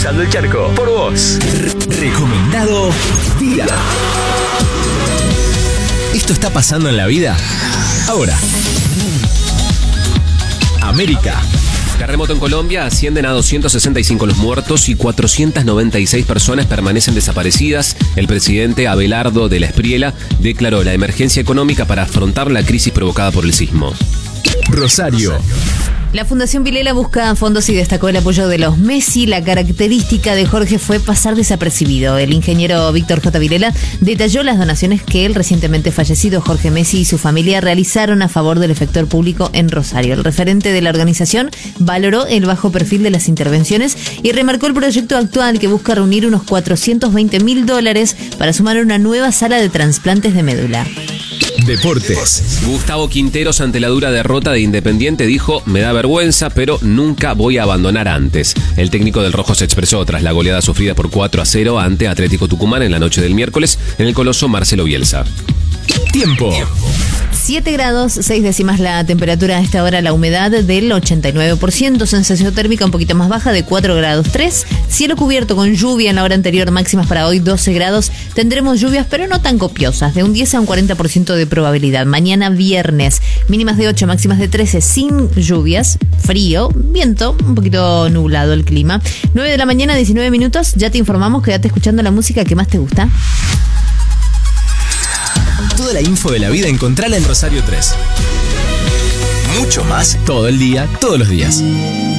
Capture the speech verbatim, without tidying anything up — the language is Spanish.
Cruzando el charco, por vos. Recomendado Día. ¿Esto está pasando en la vida? Ahora. América. Terremoto en Colombia, ascienden a doscientos sesenta y cinco los muertos y cuatrocientas noventa y seis personas permanecen desaparecidas. El presidente Abelardo de la Espriella declaró la emergencia económica para afrontar la crisis provocada por el sismo. Rosario. La Fundación Vilela busca fondos y destacó el apoyo de los Messi. La característica de Jorge fue pasar desapercibido. El ingeniero Víctor J. Vilela detalló las donaciones que el recientemente fallecido Jorge Messi y su familia realizaron a favor del efector público en Rosario. El referente de la organización valoró el bajo perfil de las intervenciones y remarcó el proyecto actual que busca reunir unos cuatrocientos veinte mil dólares para sumar una nueva sala de trasplantes de médula. Deportes. Gustavo Quinteros, ante la dura derrota de Independiente, dijo: me da vergüenza, pero nunca voy a abandonar antes. El técnico del Rojo se expresó tras la goleada sufrida por cuatro a cero ante Atlético Tucumán en la noche del miércoles en el Coloso Marcelo Bielsa. Tiempo. siete grados, seis décimas la temperatura a esta hora, la humedad del ochenta y nueve por ciento, sensación térmica un poquito más baja de cuatro grados tres, cielo cubierto con lluvia en la hora anterior, máximas para hoy doce grados, tendremos lluvias pero no tan copiosas, de un diez a un cuarenta por ciento de probabilidad. Mañana viernes, mínimas de ocho, máximas de trece, sin lluvias, frío, viento, un poquito nublado el clima. nueve de la mañana, diecinueve minutos, ya te informamos, quédate escuchando la música que más te gusta. Toda la info de la vida encontrala en Rosario tres. Mucho más todo el día, todos los días.